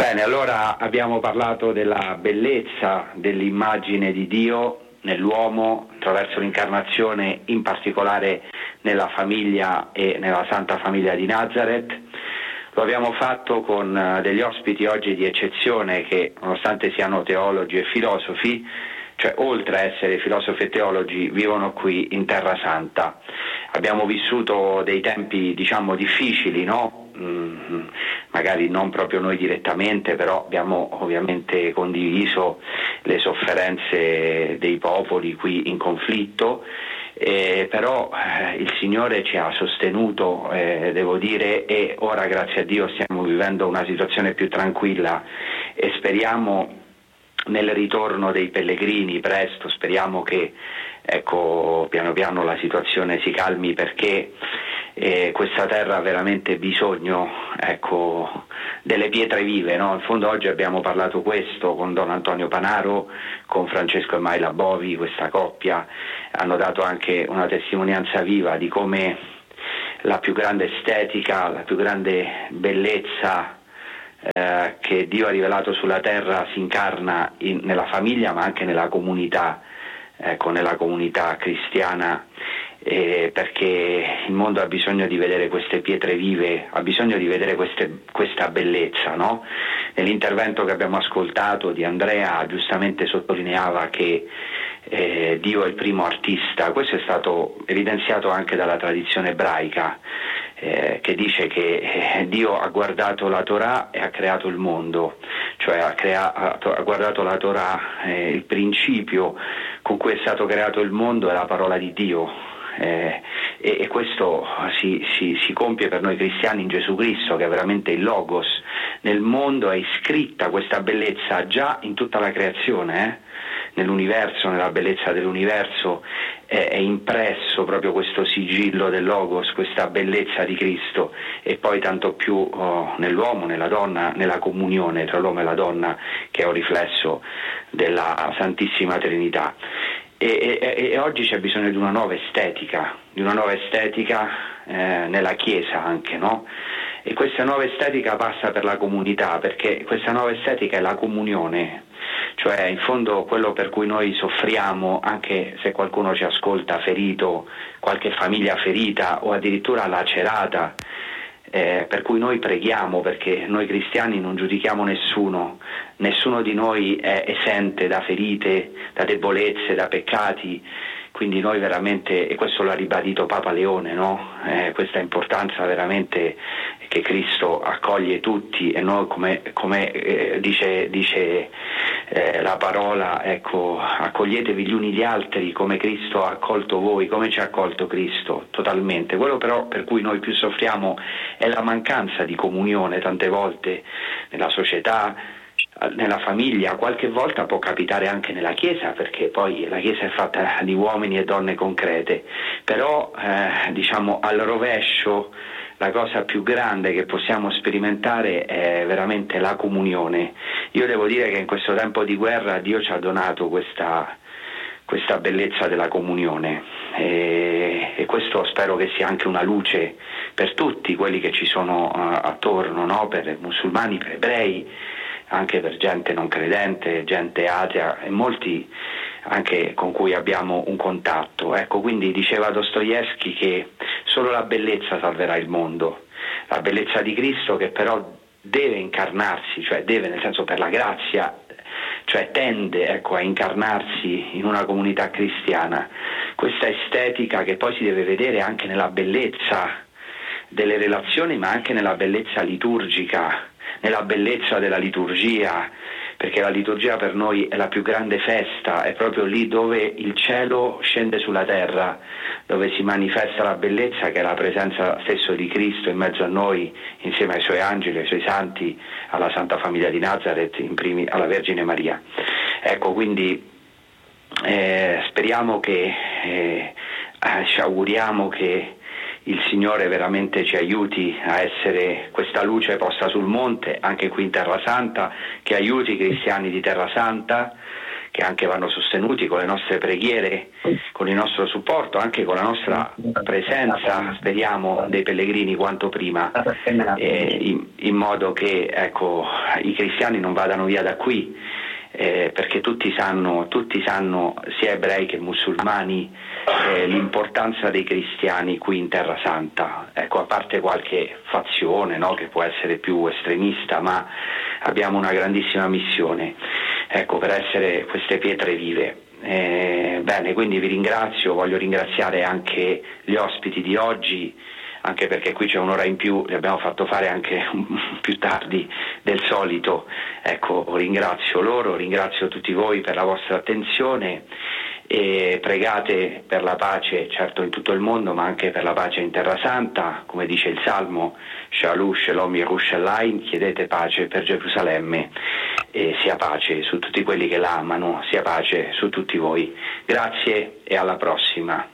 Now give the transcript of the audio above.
Bene, allora abbiamo parlato della bellezza dell'immagine di Dio nell'uomo attraverso l'incarnazione, in particolare nella famiglia e nella Santa Famiglia di Nazareth. Lo abbiamo fatto con degli ospiti oggi di eccezione che, nonostante siano teologi e filosofi, cioè oltre a essere filosofi e teologi, vivono qui in Terra Santa. Abbiamo vissuto dei tempi, difficili, no? Magari non proprio noi direttamente, però abbiamo ovviamente condiviso le sofferenze dei popoli qui in conflitto, però il Signore ci ha sostenuto, devo dire, e ora grazie a Dio stiamo vivendo una situazione più tranquilla e speriamo nel ritorno dei pellegrini presto, speriamo che piano piano la situazione si calmi, perché questa terra ha veramente bisogno delle pietre vive, no? In fondo oggi abbiamo parlato questo con Don Antonio Panaro, con Francesco e Maila Bovi, questa coppia hanno dato anche una testimonianza viva di come la più grande estetica, la più grande bellezza che Dio ha rivelato sulla terra si incarna nella famiglia, ma anche nella comunità cristiana, perché il mondo ha bisogno di vedere queste pietre vive, ha bisogno di vedere questa bellezza, no? Nell'intervento che abbiamo ascoltato di Andrea giustamente sottolineava che Dio è il primo artista. Questo è stato evidenziato anche dalla tradizione ebraica, che dice che Dio ha guardato la Torah e ha creato il mondo, cioè ha guardato la Torah, il principio con cui è stato creato il mondo è la parola di Dio, e questo si compie per noi cristiani in Gesù Cristo, che è veramente il Logos. Nel mondo è iscritta questa bellezza già in tutta la creazione, nell'universo, nella bellezza dell'universo è impresso proprio questo sigillo del Logos, questa bellezza di Cristo, e poi tanto più nell'uomo, nella donna, nella comunione tra l'uomo e la donna, che è un riflesso della Santissima Trinità. E oggi c'è bisogno di una nuova estetica nella Chiesa anche, no? E questa nuova estetica passa per la comunità, perché questa nuova estetica è la comunione, cioè in fondo quello per cui noi soffriamo, anche se qualcuno ci ascolta ferito, qualche famiglia ferita o addirittura lacerata, per cui noi preghiamo, perché noi cristiani non giudichiamo nessuno di noi è esente da ferite, da debolezze, da peccati, quindi noi veramente, e questo l'ha ribadito Papa Leone, no? Questa importanza veramente che Cristo accoglie tutti, e noi come dice la parola, accoglietevi gli uni gli altri come Cristo ha accolto voi, come ci ha accolto Cristo totalmente. Quello però per cui noi più soffriamo è la mancanza di comunione tante volte nella società, nella famiglia, qualche volta può capitare anche nella Chiesa, perché poi la Chiesa è fatta di uomini e donne concrete, però al rovescio la cosa più grande che possiamo sperimentare è veramente la comunione. Io devo dire che in questo tempo di guerra Dio ci ha donato questa bellezza della comunione, e questo spero che sia anche una luce per tutti quelli che ci sono attorno, no? Per musulmani, per ebrei, anche per gente non credente, gente atea e molti anche con cui abbiamo un contatto. Quindi diceva Dostoevskij che solo la bellezza salverà il mondo, la bellezza di Cristo, che però deve incarnarsi, cioè deve, nel senso, per la grazia, cioè tende a incarnarsi in una comunità cristiana. Questa estetica che poi si deve vedere anche nella bellezza delle relazioni, ma anche nella bellezza liturgica, nella bellezza della liturgia, perché la liturgia per noi è la più grande festa, è proprio lì dove il cielo scende sulla terra, dove si manifesta la bellezza, che è la presenza stesso di Cristo in mezzo a noi, insieme ai suoi angeli, ai suoi santi, alla Santa Famiglia di Nazareth, alla Vergine Maria. Quindi speriamo ci auguriamo che il Signore veramente ci aiuti a essere questa luce posta sul monte, anche qui in Terra Santa, che aiuti i cristiani di Terra Santa, che anche vanno sostenuti con le nostre preghiere, con il nostro supporto, anche con la nostra presenza, speriamo, dei pellegrini quanto prima, in modo che, ecco, i cristiani non vadano via da qui, perché tutti sanno, sia ebrei che musulmani, l'importanza dei cristiani qui in Terra Santa. Ecco, a parte qualche fazione, no, che può essere più estremista, ma abbiamo una grandissima missione, ecco, per essere queste pietre vive. Bene, quindi vi ringrazio, voglio ringraziare anche gli ospiti di oggi, anche perché qui c'è un'ora in più, li abbiamo fatto fare anche più tardi del solito. Ecco, ringrazio loro, ringrazio tutti voi per la vostra attenzione e pregate per la pace, certo in tutto il mondo, ma anche per la pace in Terra Santa, come dice il Salmo, Shalom, Shalom, Yerushalayim, chiedete pace per Gerusalemme, e sia pace su tutti quelli che la amano, sia pace su tutti voi. Grazie e alla prossima.